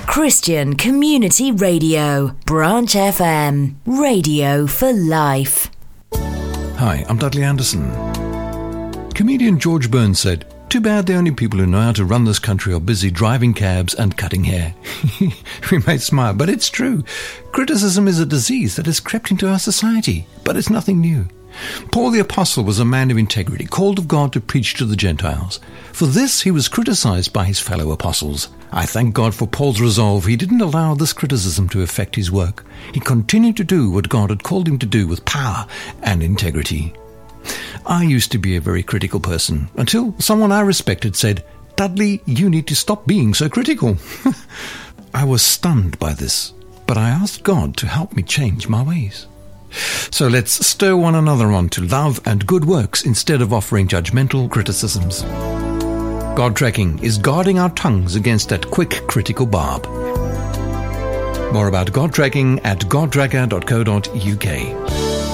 Christian Community Radio, Branch FM, radio for life. Hi, I'm Dudley Anderson. Comedian George Burns said, "Too bad the only people who know how to run this country are busy driving cabs and cutting hair." We may smile, but it's true. Criticism is a disease that has crept into our society, but it's nothing new. Paul the Apostle was a man of integrity, called of God to preach to the Gentiles. For this he was criticized by his fellow apostles. I thank God for Paul's resolve. He didn't allow this criticism to affect his work. He continued to do what God had called him to do with power and integrity. I used to be a very critical person until someone I respected said, "Dudley, you need to stop being so critical." I was stunned by this, but I asked God to help me change my ways. So let's stir one another on to love and good works instead of offering judgmental criticisms. God tracking is guarding our tongues against that quick critical barb. More about God tracking at godtracker.co.uk.